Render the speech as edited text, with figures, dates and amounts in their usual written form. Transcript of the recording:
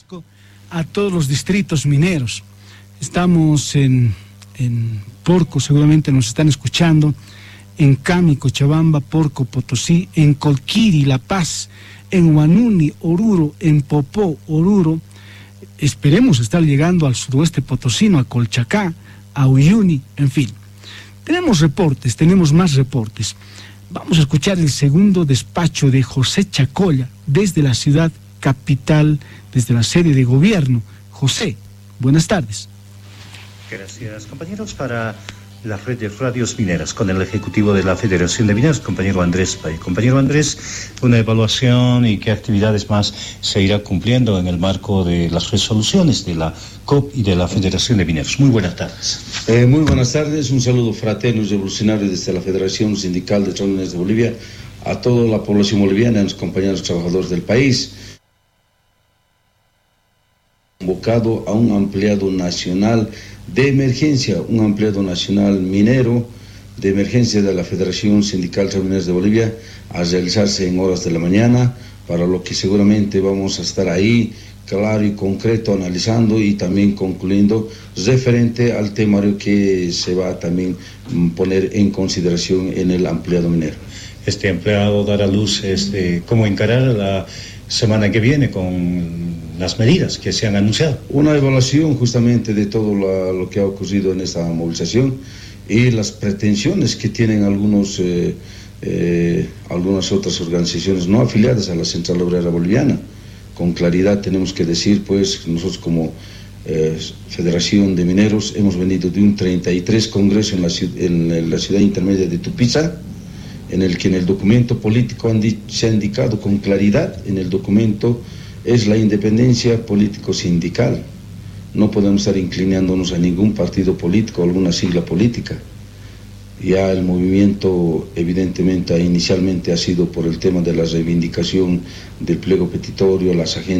A todos los distritos mineros. Estamos en Porco, seguramente nos están escuchando, en Cami, Cochabamba, Porco, Potosí, en Colquiri, La Paz, en Huanuni, Oruro, en Popó, Oruro. Esperemos estar llegando al suroeste potosino, a Colchacá, a Uyuni, en fin. Tenemos reportes, tenemos más reportes. Vamos a escuchar el segundo despacho de José Chacolla desde la ciudad capital, desde la sede de gobierno. José, buenas tardes. Gracias, compañeros. Para la red de radios mineras, con el ejecutivo de la Federación de Mineros, compañero Andrés Pay. Compañero Andrés, una evaluación y qué actividades más se irá cumpliendo en el marco de las resoluciones de la COP y de la Federación de Mineros. Muy buenas tardes. Muy buenas tardes, un saludo fraterno y revolucionario desde la Federación Sindical de Trabajadores de Bolivia a toda la población boliviana, a los compañeros trabajadores del país. Convocado a un ampliado nacional de emergencia, un ampliado nacional minero de emergencia de la Federación Sindical de Trabajadores de Bolivia a realizarse en horas de la mañana, para lo que seguramente vamos a estar ahí claro y concreto analizando y también concluyendo referente al temario que se va a también poner en consideración en el ampliado minero. Este ampliado dará luz cómo encarar la semana que viene con las medidas que se han anunciado. Una evaluación justamente de todo lo que ha ocurrido en esta movilización y las pretensiones que tienen algunas otras organizaciones no afiliadas a la Central Obrera Boliviana. Con claridad tenemos que decir, pues, nosotros como Federación de Mineros hemos venido de un 33 congreso en la ciudad intermedia de Tupiza, en el que en el documento político se ha indicado con claridad, en el documento es la independencia político-sindical. No podemos estar inclinándonos a ningún partido político o alguna sigla política. Ya el movimiento evidentemente inicialmente ha sido por el tema de la reivindicación del pliego petitorio, las agendas